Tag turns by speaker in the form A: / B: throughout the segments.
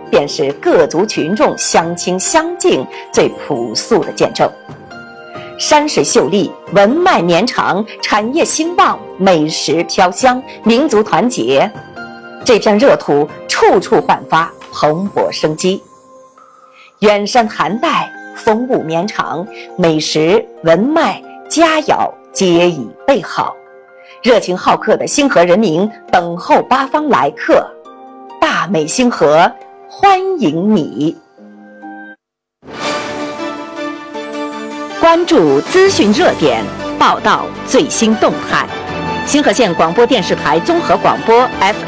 A: 便是各族群众相亲相敬最朴素的见证。山水秀丽，文脉绵长，产业兴旺，美食飘香，民族团结，这片热土处处焕发蓬勃生机。远山寒带，风物绵长，美食文脉佳肴皆已备好，热情好客的星河人民等候八方来客，大美星河欢迎你。关注资讯热点，报道最新动态。星河县广播电视台综合广播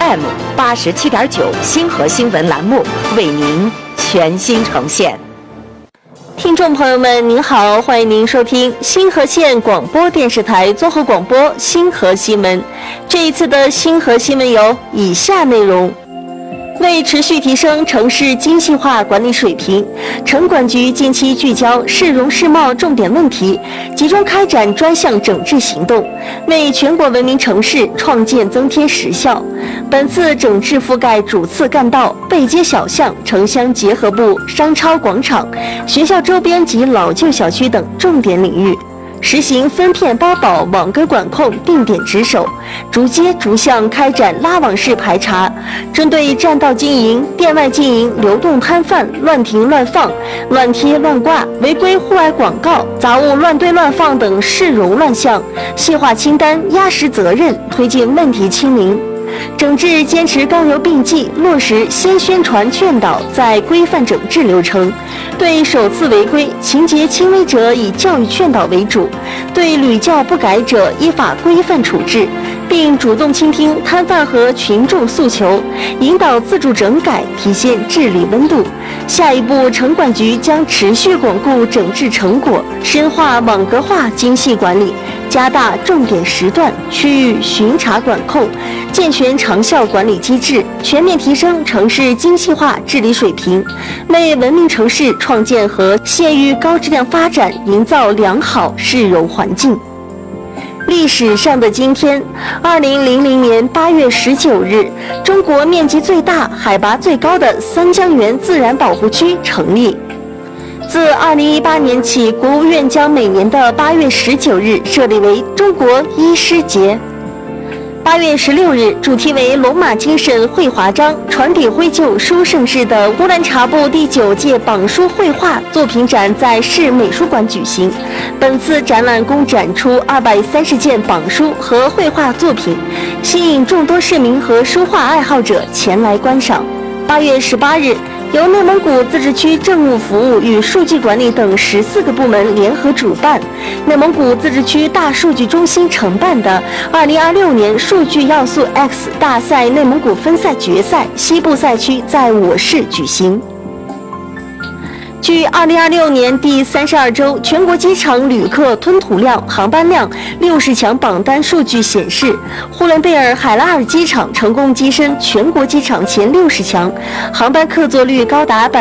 A: FM87.9 星河新闻栏目为您全新呈现。
B: 听众朋友们您好，欢迎您收听星河县广播电视台综合广播星河新闻。这一次的星河新闻有以下内容。为持续提升城市精细化管理水平，城管局近期聚焦市容市貌重点问题，集中开展专项整治行动，为全国文明城市创建增添实效。本次整治覆盖主次干道、背街小巷、城乡结合部、商超广场、学校周边及老旧小区等重点领域。实行分片包保、网格管控定点值守，逐街逐巷开展拉网式排查，针对占道经营、店外经营、流动摊贩、乱停乱放、乱贴乱挂、违规户外广告、杂物乱堆乱放等市容乱象，细化清单，压实责任，推进问题清零。整治坚持刚柔并济，落实先宣传劝导再规范整治流程，对首次违规、情节轻微者以教育劝导为主，对屡教不改者依法规范处置，并主动倾听摊贩和群众诉求，引导自主整改，体现治理温度。下一步，城管局将持续巩固整治成果，深化网格化精细管理，加大重点时段、区域巡查管控，健全长效管理机制，全面提升城市精细化治理水平，为文明城市创建和县域高质量发展营造良好市容环境。历史上的今天，2000年8月19日，中国面积最大、海拔最高的三江源自然保护区成立。自2018年起，国务院将每年的8月19日设立为中国医师节。8月16日，主题为龙马精神绘华章，传递徽旧书圣世的乌兰察布第9届榜书绘画作品展在市美术馆举行。本次展览共展出230件榜书和绘画作品，吸引众多市民和书画爱好者前来观赏。8月18日，由内蒙古自治区政务服务与数据管理等14个部门联合主办，内蒙古自治区大数据中心承办的2026年数据要素 X 大赛内蒙古分赛决赛西部赛区在我市举行。据2026年第32周全国机场旅客吞吐量、航班量60强榜单数据显示，呼伦贝尔海拉尔机场成功跻身全国机场前60强，航班客座率高达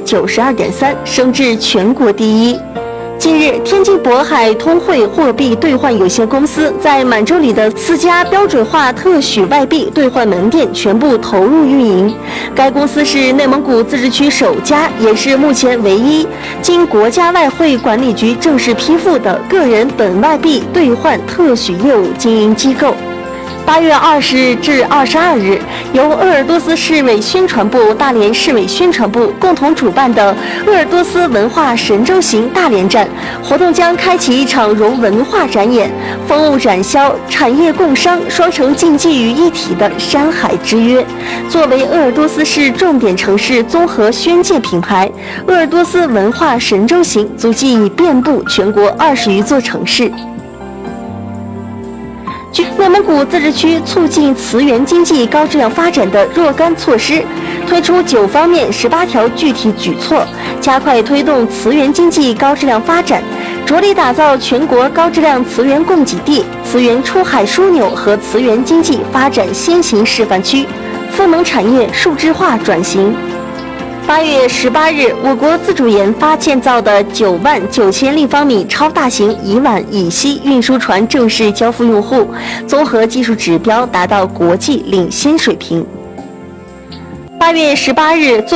B: 92.3%，升至全国第一。近日，天津渤海通汇货币兑换有限公司在满洲里的4家标准化特许外币兑换门店全部投入运营。该公司是内蒙古自治区首家，也是目前唯一经国家外汇管理局正式批复的个人本外币兑换特许业务经营机构。8月20日至22日，由鄂尔多斯市委宣传部、大连市委宣传部共同主办的鄂尔多斯文化神州行大连站活动将开启一场融文化展演、风物展销、产业共商双城竞技于一体的山海之约。作为鄂尔多斯市重点城市综合宣介品牌，鄂尔多斯文化神州行足迹已遍布全国20余座城市。据内蒙古自治区促进磁源经济高质量发展的若干措施，推出9方面18条具体举措，加快推动磁源经济高质量发展，着力打造全国高质量磁源供给地、磁源出海枢纽和磁源经济发展先行示范区，赋能产业数字化转型。8月18日，我国自主研发建造的99000立方米超大型乙烷乙烯运输船正式交付用户，综合技术指标达到国际领先水平。8月18日，